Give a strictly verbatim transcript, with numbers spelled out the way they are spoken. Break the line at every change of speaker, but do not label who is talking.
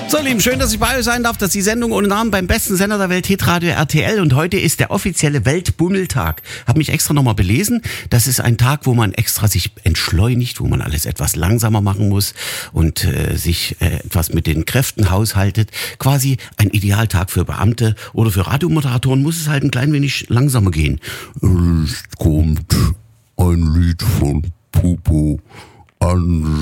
So, Lieben, schön, dass ich bei euch sein darf. Das ist die Sendung ohne Namen beim besten Sender der Welt, Hitradio R T L. Und heute ist der offizielle Weltbummeltag. Hab mich extra nochmal belesen. Das ist ein Tag, wo man extra sich entschleunigt, wo man alles etwas langsamer machen muss und äh, sich äh, etwas mit den Kräften haushaltet. Quasi ein Idealtag für Beamte oder für Radiomoderatoren muss es halt ein klein wenig langsamer gehen. Es kommt ein Lied von Pupo. An